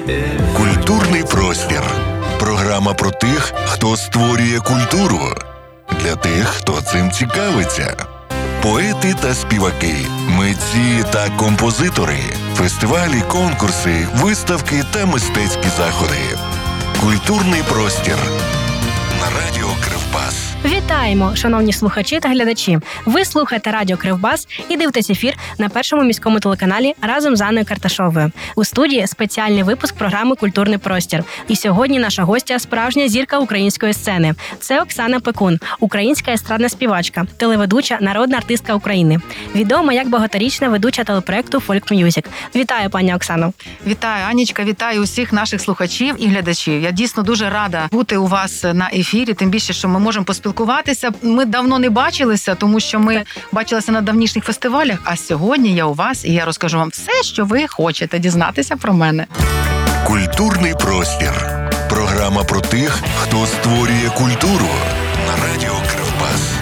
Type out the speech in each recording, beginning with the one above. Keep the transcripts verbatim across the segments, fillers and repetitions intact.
Культурний простір. Програма про тих, хто створює культуру. Для тих, хто цим цікавиться. Поети та співаки, митці та композитори, фестивалі, конкурси, виставки та мистецькі заходи. Культурний простір. На радіо Кривбас. Вітаємо, шановні слухачі та глядачі! Ви слухаєте радіо Кривбас і дивитесь ефір на першому міському телеканалі разом з Анною Карташовою. У студії спеціальний випуск програми «Культурний простір». І сьогодні наша гостя – справжня зірка української сцени. Це Оксана Пекун, українська естрадна співачка, телеведуча, народна артистка України. Відома як багаторічна ведуча телепроекту «Folk Music». Вітаю, пані Оксано! Вітаю, Анічка, вітаю усіх наших слухачів і глядачів. Я дійсно дуже рада бути у вас на ефірі, тим більше, що ми можемо поспілкуватися. Ми давно не бачилися, тому що ми так. бачилися на давнішніх фестивалях, а сьогодні я у вас, і я розкажу вам все, що ви хочете дізнатися про мене. Культурний простір. Програма про тих, хто створює культуру. На радіо Кривбас.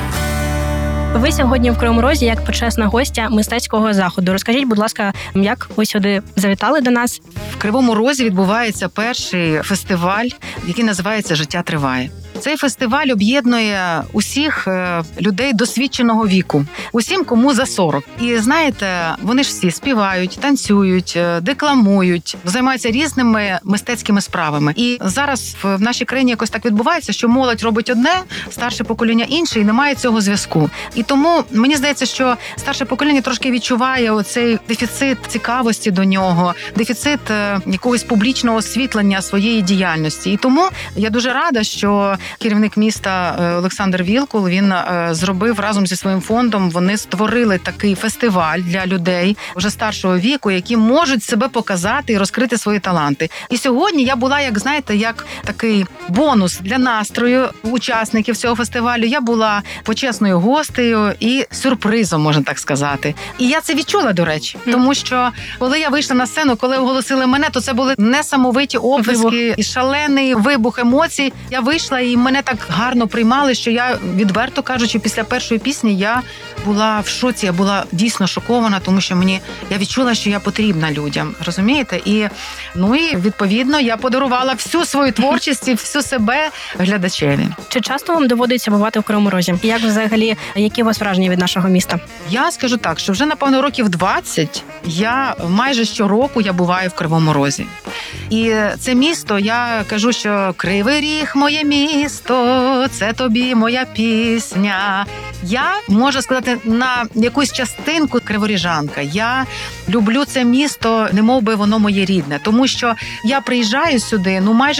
Ви сьогодні в Кривому Розі як почесна гостя мистецького заходу. Розкажіть, будь ласка, як ви сюди завітали до нас? В Кривому Розі відбувається перший фестиваль, який називається «Життя триває». Цей фестиваль об'єднує усіх людей досвідченого віку, усім, кому за сорок. І знаєте, вони ж всі співають, танцюють, декламують, займаються різними мистецькими справами. І зараз в нашій країні якось так відбувається, що молодь робить одне, старше покоління інше, і немає цього зв'язку. І тому мені здається, що старше покоління трошки відчуває оцей дефіцит цікавості до нього, дефіцит якогось публічного освітлення своєї діяльності. І тому я дуже рада, що керівник міста Олександр Вілкул, він зробив разом зі своїм фондом, вони створили такий фестиваль для людей вже старшого віку, які можуть себе показати і розкрити свої таланти. І сьогодні я була, як знаєте, як такий бонус для настрою учасників цього фестивалю. Я була почесною гостею і сюрпризом, можна так сказати. І я це відчула, до речі, тому що коли я вийшла на сцену, коли оголосили мене, то це були несамовиті оплески і шалений вибух емоцій. Я вийшла і мене так гарно приймали, що я, відверто кажучи, після першої пісні я була в шоці, я була дійсно шокована, тому що мені, я відчула, що я потрібна людям, розумієте? І, ну і, відповідно, я подарувала всю свою творчість і всю себе глядачеві. Чи часто вам доводиться бувати в Кривому Розі? І як взагалі, які у вас враження від нашого міста? Я скажу так, що вже, напевно, років двадцять я майже щороку я буваю в Кривому Розі. І це місто, я кажу, що Кривий Ріг – моє місто, це тобі моя пісня. Я, можу сказати, на якусь частинку криворіжанка. Я люблю це місто, немов би воно моє рідне, тому що я приїжджаю сюди, ну майже